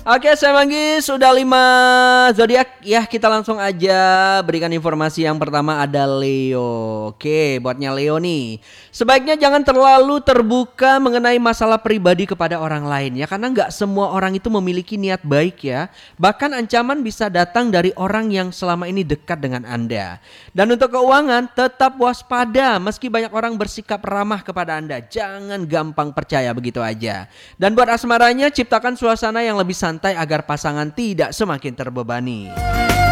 Oke, saya Manggis sudah 5 zodiak ya, kita langsung aja berikan informasi. Yang pertama ada Leo. Oke, buatnya Leo nih. Sebaiknya jangan terlalu terbuka mengenai masalah pribadi kepada orang lain ya, karena nggak semua orang itu memiliki niat baik ya. Bahkan ancaman bisa datang dari orang yang selama ini dekat dengan Anda. Dan untuk keuangan tetap waspada meski banyak orang bersikap ramah kepada Anda. Jangan gampang percaya begitu aja. Dan buat asmaranya ciptakan suasana yang lebih santai agar pasangan tidak semakin terbebani.